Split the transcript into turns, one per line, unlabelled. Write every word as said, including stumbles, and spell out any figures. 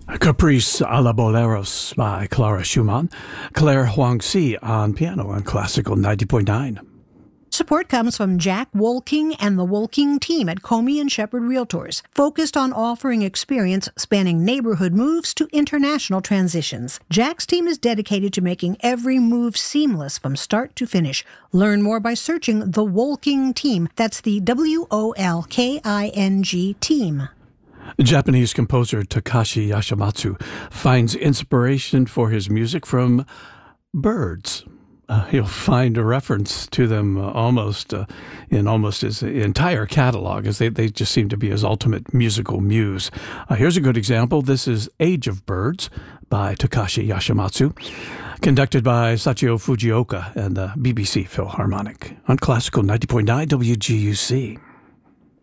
Caprice a la Boleros by Clara Schumann. Claire Huangxi on piano on Classical ninety point nine.
Support comes from Jack Wolking and the Wolking team at Comey and Shepherd Realtors, focused on offering experience spanning neighborhood moves to international transitions. Jack's team is dedicated to making every move seamless from start to finish. Learn more by searching the Wolking team. That's the W O L K I N G team.
Japanese composer Takashi Yashimatsu finds inspiration for his music from birds. Uh, you'll find a reference to them uh, almost uh, in almost his entire catalog, as they, they just seem to be his ultimate musical muse. Uh, here's a good example. This is Age of Birds by Takashi Yashimatsu, conducted by Sachio Fujioka and the B B C Philharmonic on Classical ninety point nine W G U C.